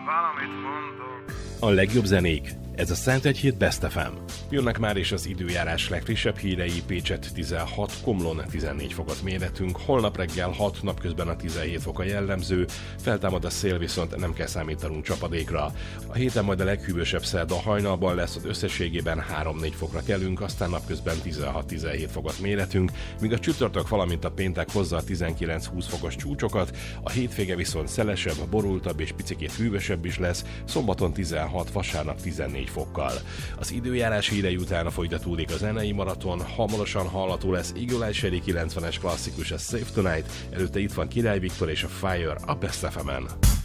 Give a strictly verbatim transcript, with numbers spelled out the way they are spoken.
valamit mondok. A legjobb zenék, ez a Szentegyhíd Best ef em. Jönnek már is az időjárás legfrissebb hírei. Pécset tizenhat, Komlón tizennégy fokot mérhetünk, holnap reggel hat, napközben a tizenhét fok a jellemző, feltámad a szél, viszont nem kell számítanunk csapadékra. A héten majd a leghűvösebb szerda hajnalban lesz, az összességében három-négy fokra kelünk, aztán napközben tizenhat-tizenhét fokot mérhetünk, míg a csütörtök, valamint a péntek hozza a tizenkilenc-húsz fokos csúcsokat, a hétvége viszont szelesebb, borultabb és picikét hűvösebb is lesz, szombaton tizenhat, vasárnap tizennégy fokkal. Az időjárás hírei utána folytatódik a zenei maraton, hamarosan hallható lesz Eagle Eye Cherry kilencvenes klasszikus, a Save Tonight, előtte itt van Király Viktor és a Fire a Best ef emen.